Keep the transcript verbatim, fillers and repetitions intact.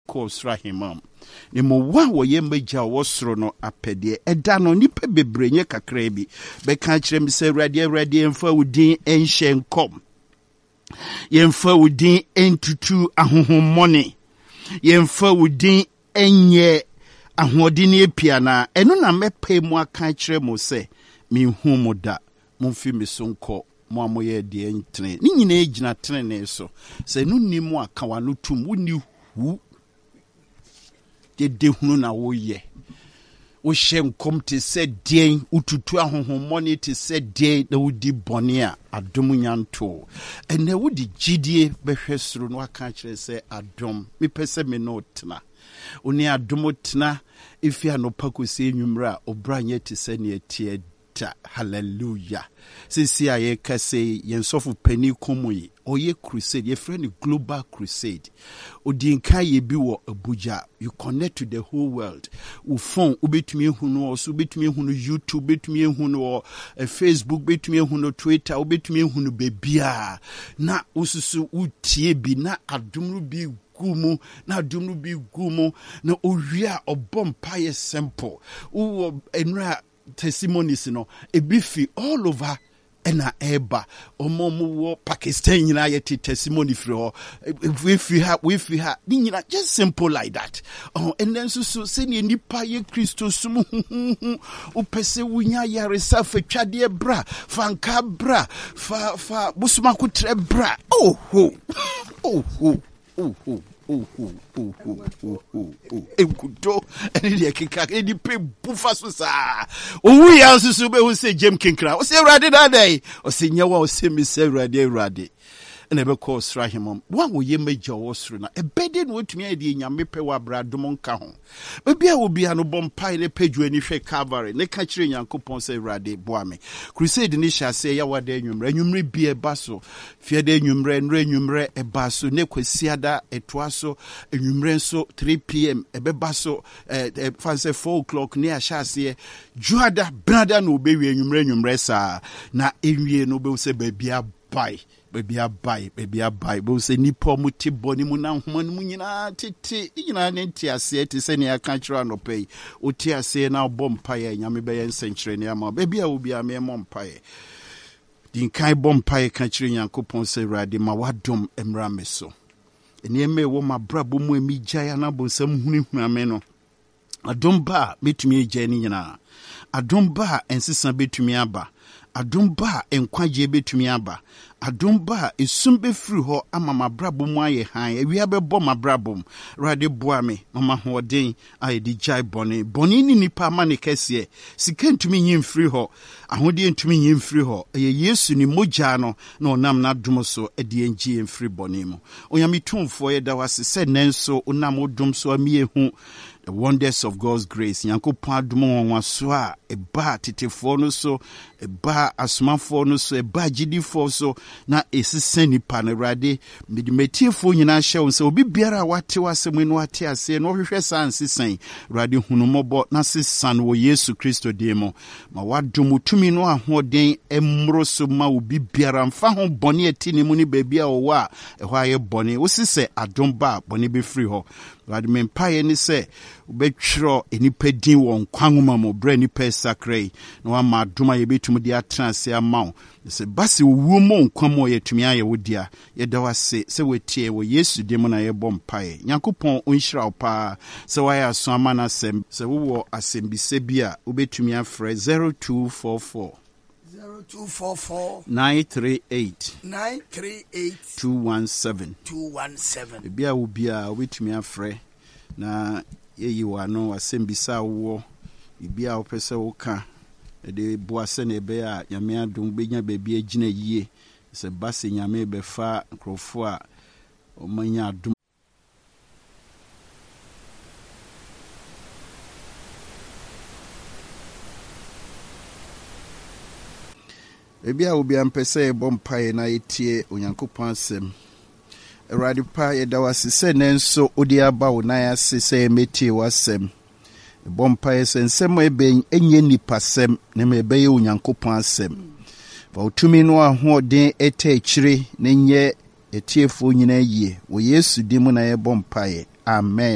course rahimam ne mo wa wo ye magya wo soro no apede eda no nipa bebrenye kakra bi be ka kire mi se awurade awurade emfa wudin enhye nkom yemfa wudin entutu ahohommone yemfa wudin enye ahodini epia na eno na mepe mu aka kire mo se mi hu mo da mo fi mi so nko mo amoye de entene ni nyina ejina tene so se no ni mu aka wa no tum woni hu de de hunu na wo ye wo hye nkom te se den ututu ahohommone te se den na wodi bone a adom nyanto ene wodi gidie behwe soro no aka kire se adom me pese me no tena oni adom tena ifi anopa kosi enwumra obranye te se ne etie da hallelujah sisi aye kase yensofu pani komuyi oye crusade ye friend global crusade odinka ye bi wo Abuja you connect to the whole world u phone ubetumi ehunu oso ubetumi ehunu YouTube ubetumi ehunu Facebook ubetumi ehunu Twitter ubetumi ehunu bebia na ususu utie bi na adumru bi gumu na adumru bi gumu na owia obompa ye simple u enra testimonies no ebifi all over ena eba omomu wo Pakistan nyina yeti testimony free ho we fi ha we fi ha nyina just simple like that oh and then so so say nipa ye Kristo sum upese wunya yaresa fa twade bra fanka bra fa fa busuma kutre bra oh ho oh ho oh ho oh oh oh oh oh oh oh enkudo eni de keka eni pe bufa so sa owu ya so so be hu se jem kinkra o se awrade da dai o se nyawa o se mi se awrade awrade ena be ko sra hemom wa wo ye magya wo soro na ebede no otumi ade nyame pe wa bradom nka ho bia wo bia no bompai le page ani hwe Calvary ne ka kire Nyankopon se awrade boa me crusade ni sha se ya wada enwumre enwumre bia baso fiade enwumre nre enwumre e baso ne kwasiada etoaso enwumre nso three p m ebe baso eh fanse four o'clock ne a sha se juada brada no obewie enwumre enwumre sa na enwie no be se ba bia bai baby abai baby abai bo se nipo muti boni mu na homa mu nyina tete nyina ne ntiase te se ne aka kira no pay o tiase na bompa ye nyame be ye nsenkyere ne ama baby a obi a me mompa ye din kai bompa ye ka kire Nyankopon se awrade ma wadom emra me so ene eme wo mabrabo mu emi gya na bo sam huni huame no adom ba betumi gya ni nyina adom ba ensesa betumi aba adom ba enkwaje betumi aba adom ba esum be free ho ama mabrabo mu aye han awia be bo mabrabo rade boa me mama hoden aye di jai boni boni ni nipa ma ne kase sika ntumi nyim free ho ahode ntumi nyim free ho eye Yesu ni mogya no na onam na dom so ade enji free boni mu onyame tumfo ye da wase se nenso onam odom so amie hu the wonders of God's grace Nyankopon adom won so a eba tetefo no so eba asomafo no so eba gidifo so na esisen nipa na awrade medimetiefo nyina hyew se obi biara wate wasem no ate ase no hwehwe sansisen awrade hunumobo na sesan wo Yesu Kristo demo ma wadom tumi no ahoden emro so ma obi biara mfa ho bone atini mu ni baabi a wo a ehwa ye bone wo sise adom ba bone be free ho awrade mempaye ni se obetwro enipa din won kwanwoma mo bra nipa sakrai na wa ma adom ye betum di atranse amaw se basi wo mo nkwamo ye tumi aye wodia ye da wase se wetie wo Yesu dem na ye bompae Nyankopon onhyira wo pa se wa ya so amana sem se wo asembise bia obetumi afre zero two four four zero two four four nine three eight nine three eight two one seven two one seven bia wo bia obetumi afre na ye yiwano asembisa wo bia wo pese wo ka de boase ne be a nyame adom benya baabi agina yie se base nyame be fa krofo a o manya adom ebia obi ampese bompae na etie Onyankopon asem awrade pa ye da wase se nenso odi aba wo na ya se se metie wasem bompae se nsem ebe enye nipasem ne mebe ye Onyankopon asem ba otumi no ahoden eta akire ne nye etiefo nyina yie wo Yesu dim na ye bompae amen.